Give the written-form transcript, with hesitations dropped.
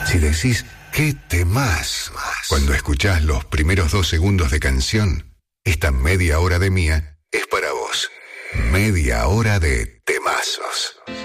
Si decís, qué temás, cuando escuchás los primeros 2 segundos de canción, esta media hora de Mía es para vos. Media hora de temazos.